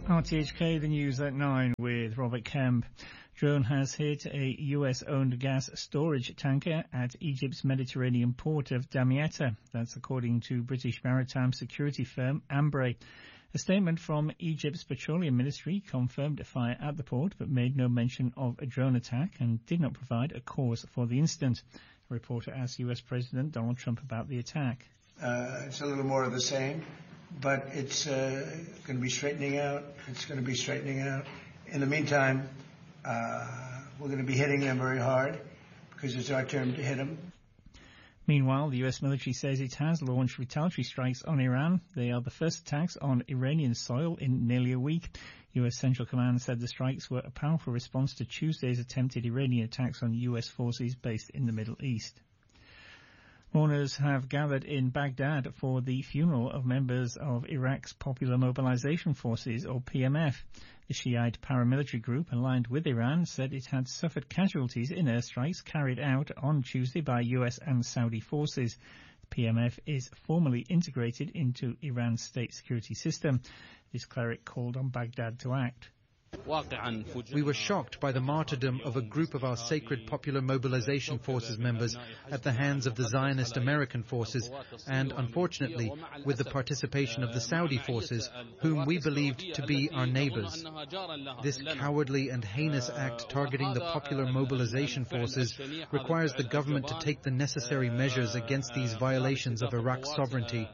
RTHK, the news at 9 with Robert Kemp. Drone has hit a US-owned gas storage tanker at Egypt's Mediterranean port of Damietta. That's according to British maritime security firm Ambrey. A statement from Egypt's petroleum ministry confirmed a fire at the port but made no mention of a drone attack and did not provide a cause for the incident. A reporter asked US President Donald Trump about the attack. It's a little more of the same, but it's going to be straightening out. It's going to be straightening out. In the meantime, we're going to be hitting them very hard because it's our turn to hit them. Meanwhile, the US military says it has launched retaliatory strikes on Iran. They are the first attacks on Iranian soil in nearly a week. US Central Command said the strikes were a powerful response to Tuesday's attempted Iranian attacks on US forces based in the Middle East. Mourners have gathered in Baghdad for the funeral of members of Iraq's Popular Mobilization Forces, or PMF. The Shiite paramilitary group aligned with Iran said it had suffered casualties in airstrikes carried out on Tuesday by US and Saudi forces. The PMF is formally integrated into Iran's state security system. This cleric called on Baghdad to act. We were shocked by the martyrdom of a group of our sacred Popular Mobilization Forces members at the hands of the Zionist American forces and, unfortunately, with the participation of the Saudi forces, whom we believed to be our neighbors. This cowardly and heinous act targeting the Popular Mobilization Forces requires the government to take the necessary measures against these violations of Iraq's sovereignty.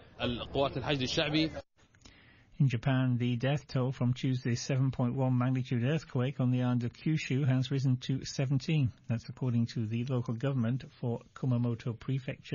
In Japan, the death toll from Tuesday's 7.1 magnitude earthquake on the island of Kyushu has risen to 17. That's according to the local government for Kumamoto Prefecture.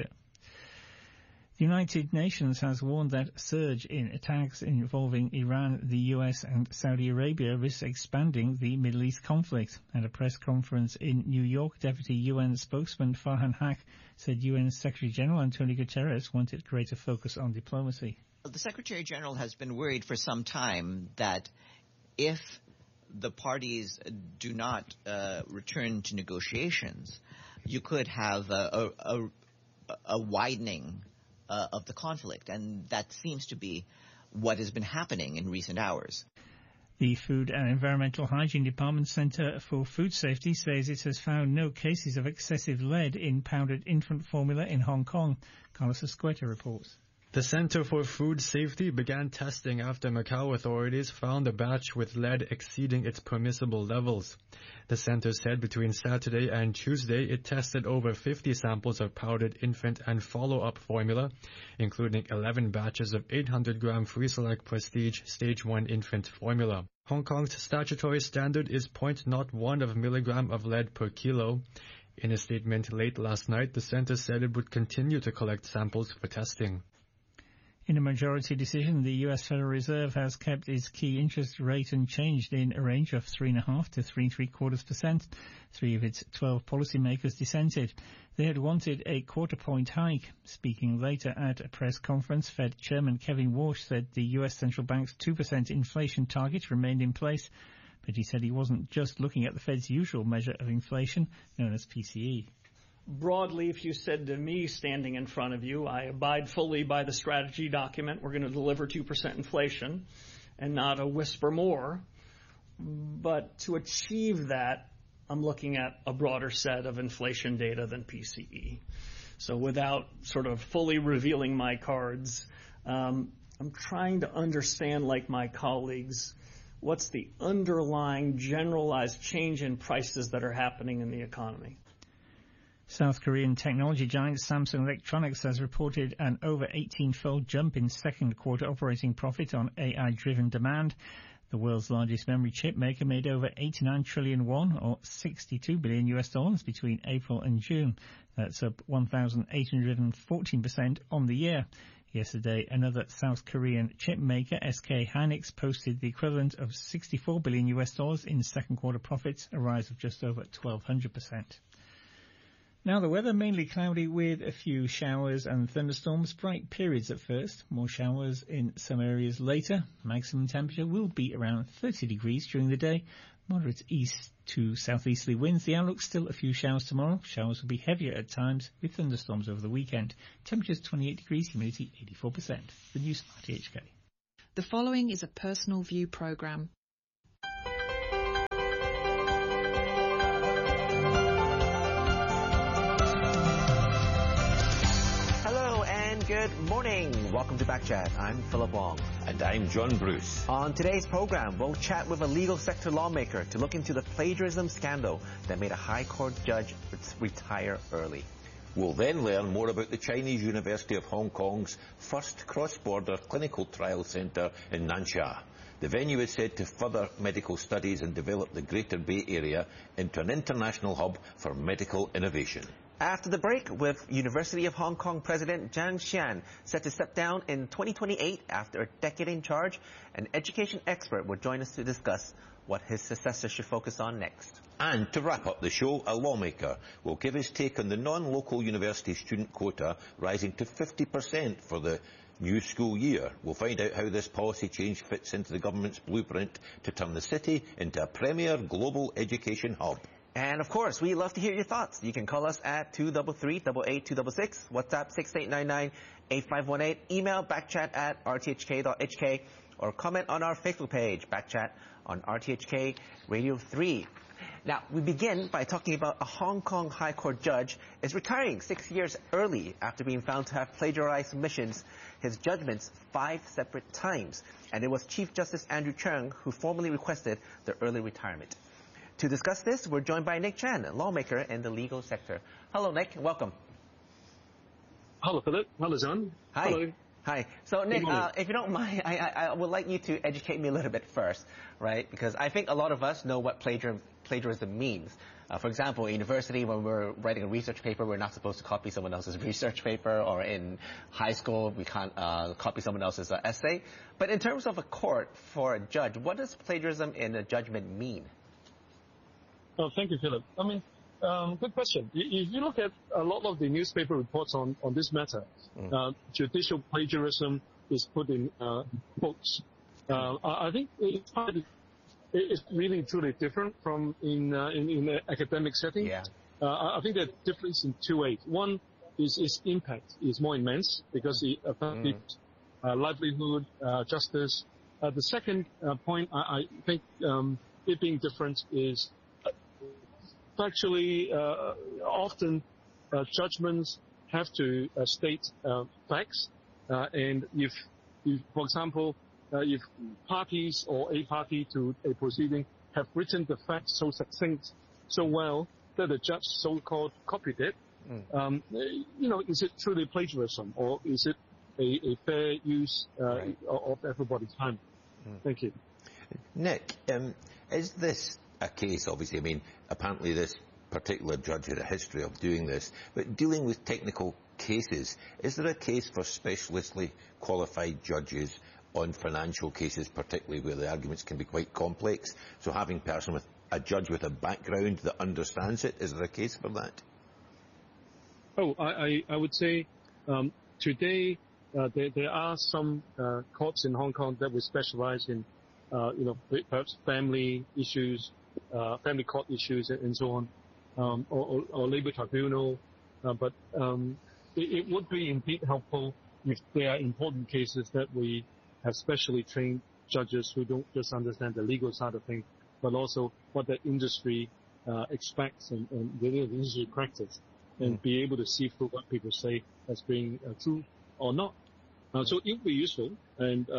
The United Nations has warned that a surge in attacks involving Iran, the US and Saudi Arabia risks expanding the Middle East conflict. At a press conference in New York, Deputy UN spokesman Farhan Haq said UN Secretary General Antonio Guterres wanted greater focus on diplomacy. The Secretary General has been worried for some time that if the parties do not return to negotiations, you could have a widening of the conflict, and that seems to be what has been happening in recent hours. The Food and Environmental Hygiene Department Centre for Food Safety says it has found no cases of excessive lead in powdered infant formula in Hong Kong. Carlos Escueta reports. The Center for Food Safety began testing after Macau authorities found a batch with lead exceeding its permissible levels. The center said between Saturday and Tuesday it tested over 50 samples of powdered infant and follow-up formula, including 11 batches of 800-gram Free-Select Prestige Stage 1 infant formula. Hong Kong's statutory standard is 0.01 milligram of lead per kilo. In a statement late last night, the center said it would continue to collect samples for testing. In a majority decision, the U.S. Federal Reserve has kept its key interest rate unchanged in a range of 3.5% to 3.75%. 3 of its 12 policymakers dissented. They had wanted a quarter-point hike. Speaking later at a press conference, Fed Chairman Kevin Warsh said the U.S. Central Bank's 2% inflation target remained in place, but he said he wasn't just looking at the Fed's usual measure of inflation, known as PCE. Broadly, if you said to me standing in front of you, I abide fully by the strategy document, we're going to deliver 2% inflation and not a whisper more. But to achieve that, I'm looking at a broader set of inflation data than PCE. So without sort of fully revealing my cards, I'm trying to understand, like my colleagues, what's the underlying generalized change in prices that are happening in the economy. South Korean technology giant Samsung Electronics has reported an over 18-fold jump in second quarter operating profit on AI-driven demand. The world's largest memory chip maker made over 89 trillion won, or $62 billion between April and June. That's up 1,814% on the year. Yesterday, another South Korean chip maker, SK Hynix, posted the equivalent of $64 billion in second quarter profits, a rise of just over 1,200%. Now the weather, mainly cloudy with a few showers and thunderstorms. Bright periods at first, more showers in some areas later. Maximum temperature will be around 30 degrees during the day. Moderate east to southeasterly winds. The outlook still a few showers tomorrow. Showers will be heavier at times with thunderstorms over the weekend. Temperatures 28 degrees, humidity 84%. The news from RTHK. The following is a personal view program. Hello and good morning. Welcome to Backchat. I'm Philip Wong. And I'm John Bruce. On today's program, we'll chat with a legal sector lawmaker to look into the plagiarism scandal that made a High Court judge retire early. We'll then learn more about the Chinese University of Hong Kong's first cross-border clinical trial centre in Nansha. The venue is said to further medical studies and develop the Greater Bay Area into an international hub for medical innovation. After the break, with University of Hong Kong President Zhang Xian set to step down in 2028 after a decade in charge, an education expert will join us to discuss what his successor should focus on next. And to wrap up the show, a lawmaker will give his take on the non-local university student quota rising to 50% for the new school year. We'll find out how this policy change fits into the government's blueprint to turn the city into a premier global education hub. And of course, we love to hear your thoughts. You can call us at 233-88-266, WhatsApp 6899-8518, email backchat@rthk.hk, or comment on our Facebook page, Backchat on RTHK Radio 3. Now, we begin by talking about a Hong Kong High Court judge is retiring 6 years early after being found to have plagiarized submissions, his judgments 5 separate times. And it was Chief Justice Andrew Cheung who formally requested the early retirement. To discuss this, we're joined by Nick Chan, a lawmaker in the legal sector. Hello, Nick. Welcome. Hello, Philip. Hello, John. Hi. Hello. Hi. So, Nick, if you don't mind, I would like you to educate me a little bit first, right? Because I think a lot of us know what plagiarism means. For example, in university, when we're writing a research paper, we're not supposed to copy someone else's research paper, or in high school, we can't copy someone else's essay. But in terms of a court for a judge, what does plagiarism in a judgment mean? Oh, thank you, Philip. I mean, good question. If you look at a lot of the newspaper reports on this matter, judicial plagiarism is put in quotes. I think it's really truly different from in an academic setting. Yeah. I think the difference in 2 ways. One is its impact is more immense because it affects livelihood, justice. The second point, I think it being different is factually, often judgments have to state facts, and if, for example, if parties or a party to a proceeding have written the facts so succinct, so well that the judge so-called copied it, is it truly plagiarism, or is it a fair use of everybody's time? Thank you. Nick, is this a case, obviously, I mean, apparently this particular judge had a history of doing this, but dealing with technical cases, is there a case for specialistly qualified judges on financial cases, particularly where the arguments can be quite complex? So having a judge with a background that understands it, is there a case for that? Oh, I would say today there are some courts in Hong Kong that will specialize in, perhaps family issues, family court issues and so on, or labor tribunal. But it would be indeed helpful if there are important cases that we have specially trained judges who don't just understand the legal side of things, but also what the industry expects and the industry practice, and be able to see through what people say as being true or not. So it would be useful, and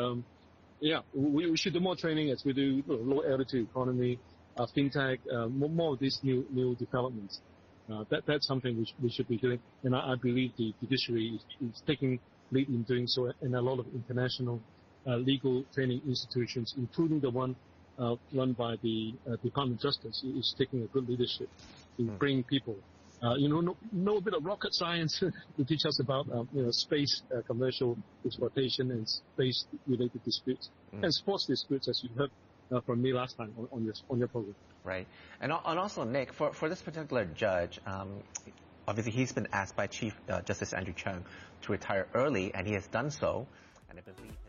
we should do more training as we do low altitude economy, fintech, more of these new developments. That's something we should be doing, and I believe the judiciary is taking lead in doing so, and a lot of international legal training institutions, including the one run by the Department of Justice, is taking a good leadership in bringing people. Know a bit of rocket science to teach us about space commercial exploitation and space-related disputes and sports disputes, as you heard from me last time on your program. Right, and also Nick, for this particular judge, obviously he's been asked by Chief Justice Andrew Cheung to retire early, and he has done so, and I believe.